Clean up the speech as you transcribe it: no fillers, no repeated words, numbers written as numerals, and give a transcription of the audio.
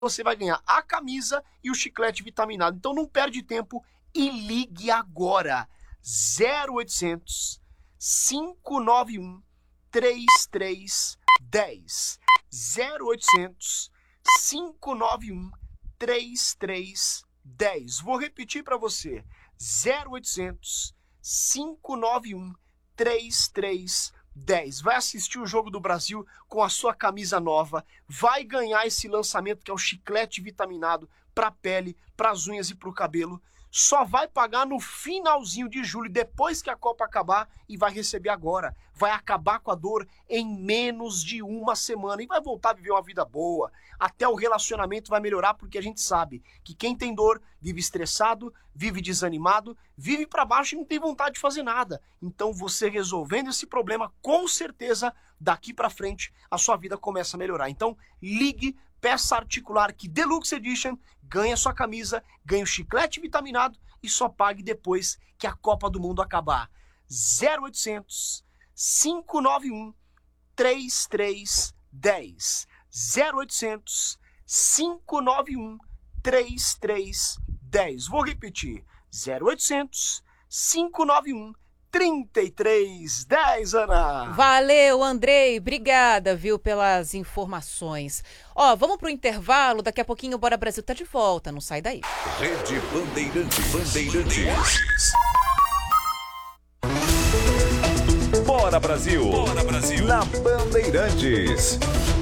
você vai ganhar a camisa e o chiclete vitaminado. Então não perde tempo e ligue agora. 0800 591 3310. 0800 591 3310. Vou repetir para você. 0800 591 3310. Vai assistir o Jogo do Brasil com a sua camisa nova. Vai ganhar esse lançamento que é o chiclete vitaminado para a pele, para as unhas e para o cabelo. Só vai pagar no finalzinho de julho, depois que a Copa acabar, e vai receber agora. Vai acabar com a dor em menos de uma semana e vai voltar a viver uma vida boa. Até o relacionamento vai melhorar, porque a gente sabe que quem tem dor vive estressado, vive desanimado, vive para baixo e não tem vontade de fazer nada. Então você resolvendo esse problema, com certeza, daqui para frente, a sua vida começa a melhorar. Então ligue, peça articular que Deluxe Edition, ganha sua camisa, ganha o chiclete vitaminado e só pague depois que a Copa do Mundo acabar. 0800 591 3310. 0800 591 3310. Vou repetir. 0800 591 3310, Ana. Valeu, Andrei. Obrigada, viu, pelas informações. Ó, vamos pro intervalo. Daqui a pouquinho o Bora Brasil tá de volta. Não sai daí. Rede Bandeirantes. Bora Brasil. Na Bandeirantes.